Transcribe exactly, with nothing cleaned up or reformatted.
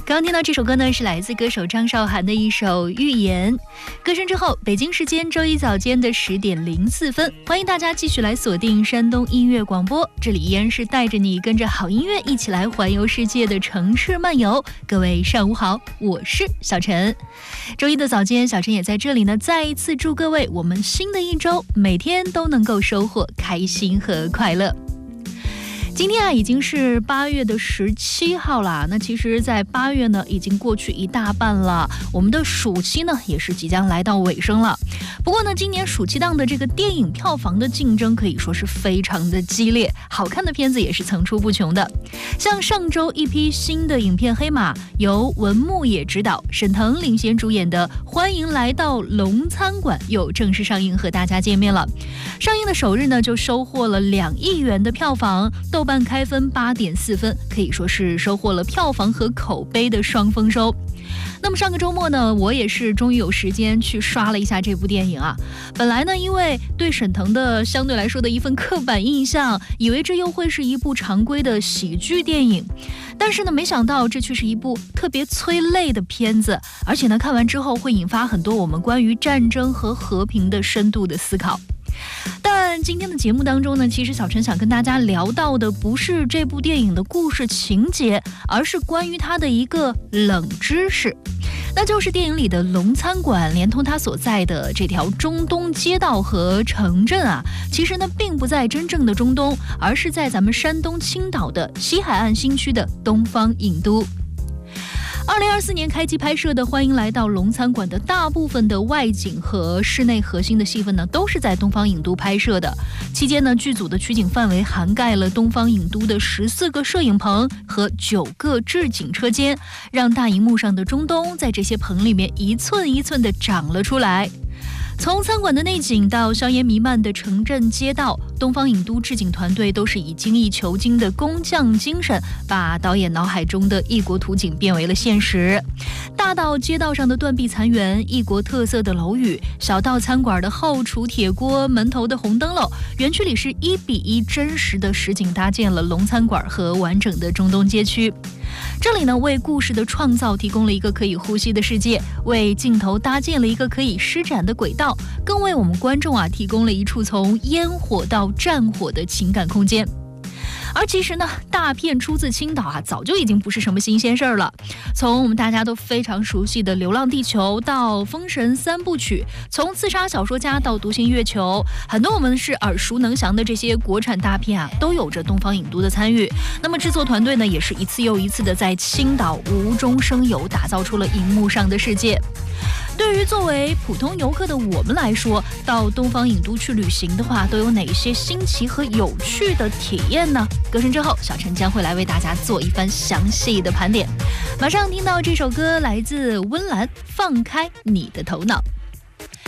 刚刚听到这首歌呢，是来自歌手张韶涵的一首《预言》。歌声之后，北京时间周一早间的十点零四分，欢迎大家继续来锁定山东音乐广播，这里依然是带着你跟着好音乐一起来环游世界的城市漫游。各位上午好，我是小陈。周一的早间，小陈也在这里呢，再一次祝各位我们新的一周每天都能够收获开心和快乐。今天啊，已经是八月的十七号啦。那其实，在八月呢，已经过去一大半了。我们的暑期呢，也是即将来到尾声了。不过呢，今年暑期档的这个电影票房的竞争可以说是非常的激烈，好看的片子也是层出不穷的。像上周一批新的影片《黑马》，由文牧野执导，沈腾领衔主演的《欢迎来到龙餐馆》又正式上映，和大家见面了。上映的首日呢，就收获了两亿元的票房，豆瓣开分八点四分，可以说是收获了票房和口碑的双丰收。那么上个周末呢，我也是终于有时间去刷了一下这部电影啊。本来呢，因为对沈腾的相对来说的一份刻板印象，以为这又会是一部常规的喜剧电影，但是呢，没想到这却是一部特别催泪的片子，而且呢，看完之后会引发很多我们关于战争和和平的深度的思考。但今天的节目当中呢，其实小陈想跟大家聊到的不是这部电影的故事情节，而是关于它的一个冷知识，那就是电影里的龙餐馆连同它所在的这条中东街道和城镇啊，其实呢并不在真正的中东，而是在咱们山东青岛的西海岸新区的东方影都。二零二四年开机拍摄的《欢迎来到龙餐馆》的大部分的外景和室内核心的戏份呢，都是在东方影都拍摄的。期间呢，剧组的取景范围涵盖了东方影都的十四个摄影棚和九个置景车间，让大荧幕上的中东在这些棚里面一寸一寸地长了出来。从餐馆的内景到硝烟弥漫的城镇街道，东方影都置景团队都是以精益求精的工匠精神，把导演脑海中的异国图景变为了现实。大到街道上的断壁残垣、异国特色的楼宇，小到餐馆的后厨铁锅、门头的红灯笼，园区里是一比一真实的实景搭建了龙餐馆和完整的中东街区。这里呢，为故事的创造提供了一个可以呼吸的世界，为镜头搭建了一个可以施展的轨道，更为我们观众啊提供了一处从烟火到战火的情感空间。而其实呢，大片出自青岛啊，早就已经不是什么新鲜事儿了。从我们大家都非常熟悉的《流浪地球》到《封神三部曲》，从《刺杀小说家》到《独行月球》，很多我们是耳熟能详的这些国产大片啊，都有着东方影都的参与。那么制作团队呢，也是一次又一次的在青岛无中生有，打造出了荧幕上的世界。对于作为普通游客的我们来说，到东方影都去旅行的话，都有哪些新奇和有趣的体验呢？歌声之后，小陈将会来为大家做一番详细的盘点。马上听到这首歌，来自温岚，《放开你的头脑》。